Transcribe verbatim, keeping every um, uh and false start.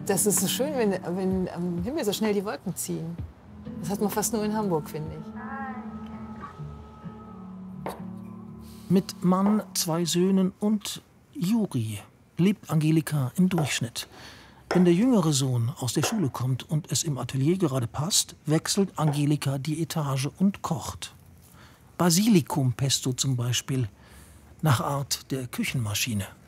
Das ist so schön, wenn, wenn am Himmel so schnell die Wolken ziehen. Das hat man fast nur in Hamburg, finde ich. Mit Mann, zwei Söhnen und Juri lebt Angelika im Durchschnitt. Wenn der jüngere Sohn aus der Schule kommt und es im Atelier gerade passt, wechselt Angelika die Etage und kocht. Basilikumpesto zum Beispiel, nach Art der Küchenmaschine.